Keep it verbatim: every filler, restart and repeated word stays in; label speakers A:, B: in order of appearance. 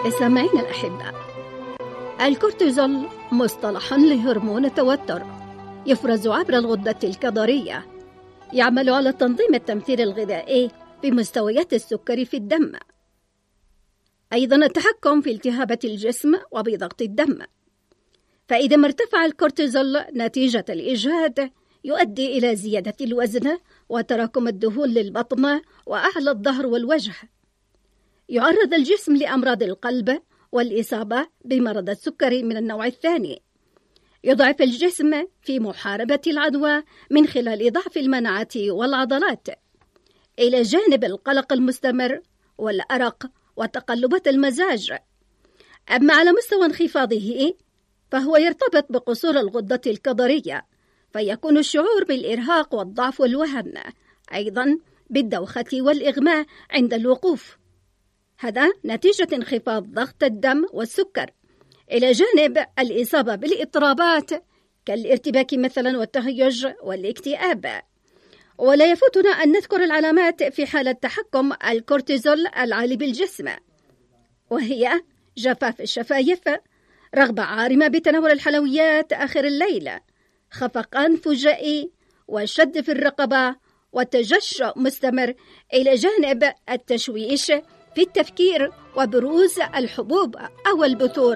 A: سامعين الأحبة، الكورتيزول مصطلح لهرمون التوتر يفرز عبر الغدة الكظرية، يعمل على تنظيم التمثيل الغذائي بمستويات السكر في الدم، أيضا التحكم في التهابات الجسم وبضغط الدم. فإذا ما ارتفع الكورتيزول نتيجة الإجهاد يؤدي إلى زيادة الوزن وتراكم الدهون للبطن وأعلى الظهر والوجه. يعرض الجسم لأمراض القلب والإصابة بمرض السكري من النوع الثاني. يضعف الجسم في محاربة العدوى من خلال ضعف المناعة والعضلات، إلى جانب القلق المستمر والأرق وتقلبات المزاج. أما على مستوى انخفاضه فهو يرتبط بقصور الغدة الكظرية، فيكون الشعور بالإرهاق والضعف والوهن، أيضا بالدوخة والإغماء عند الوقوف، هذا نتيجة انخفاض ضغط الدم والسكر، إلى جانب الإصابة بالإضطرابات كالارتباك مثلا والتهيج والاكتئاب. ولا يفوتنا أن نذكر العلامات في حالة تحكم الكورتيزول العالي بالجسم، وهي جفاف الشفايف، رغبة عارمة بتناول الحلويات آخر الليل، خفقان فجائي وشد في الرقبة وتجشؤ مستمر، إلى جانب التشويش في التفكير وبروز الحبوب أو البثور